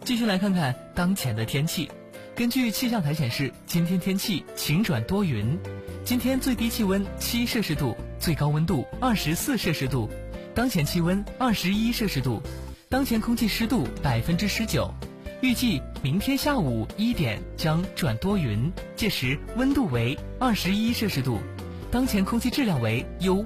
继续来看看当前的天气。根据气象台显示，今天天气晴转多云，今天最低气温7摄氏度，最高温度24摄氏度，当前气温21摄氏度，当前空气湿度19%。预计明天下午1点将转多云，届时温度为21摄氏度，当前空气质量为优。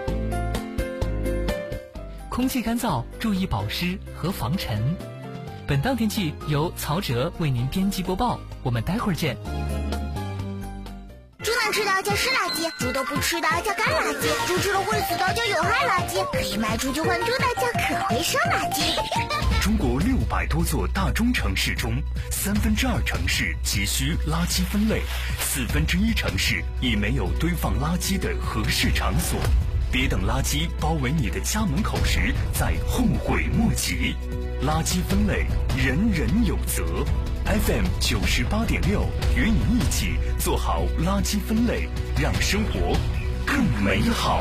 空气干燥，注意保湿和防尘。本档天气由曹哲为您编辑播报，我们待会儿见。 猪能吃的叫湿垃圾，猪都不吃的叫干垃圾，猪吃了会死的叫有害垃圾，可以卖出去换猪的叫可回收垃圾。 中国600多座大中城市中，2/3城市急需垃圾分类，1/4城市已没有堆放垃圾的合适场所。别等垃圾包围你的家门口时再后悔莫及。垃圾分类，人人有责。FM 98.6与你一起做好垃圾分类，让生活更美好。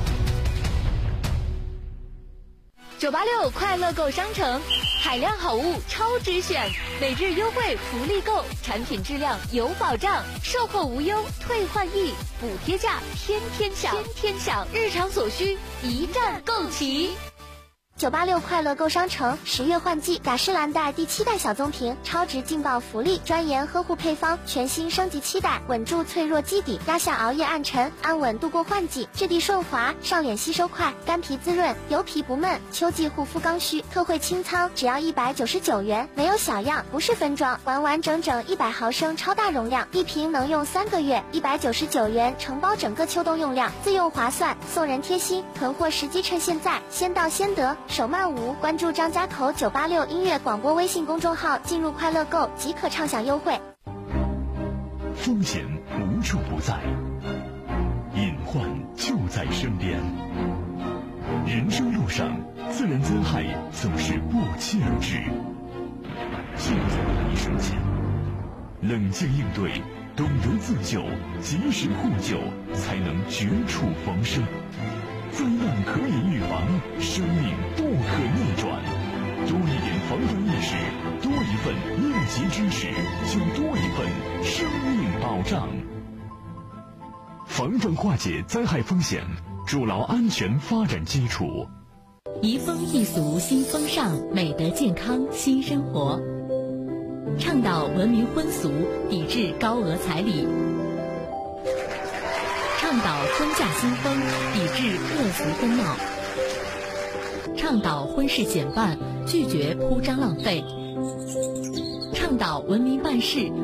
986快乐购商城，海量好物超值选，每日优惠福利购，产品质量有保障，售后无忧，退换易，补贴价天天享，日常所需一站购齐。 986快乐购商城10月换季雅诗兰黛第7代小棕瓶超值劲爆福利，专研呵护配方，全新升级7代，稳住脆弱基底，压下熬夜暗沉，安稳度过换季，质地顺滑，上脸吸收快，干皮滋润，油皮不闷，秋季护肤刚需，特惠清仓，只要199元，没有小样，不是分装，完完整整100毫升超大容量，一瓶能用3个月，199元承包整个秋冬用量，自用划算，送人贴心，囤货时机趁现在，先到先得，手慢无。关注张家口986音乐广播微信公众号，进入快乐购即可畅享优惠。 风险无处不在，隐患就在身边。人生路上，自然灾害总是不期而至，就在你身前。冷静应对，懂得自救，及时互救，才能绝处逢生。灾难可以预防，生命不可逆转。多一点防范意识，多一份应急知识，就多一份生命保障。防范化解灾害风险，筑牢安全发展基础。 移风易俗新风尚，美德健康新生活。倡导文明婚俗，抵制高额彩礼。倡导婚嫁新风，抵制恶俗纷闹；倡导婚事简办，拒绝铺张浪费；倡导文明办事，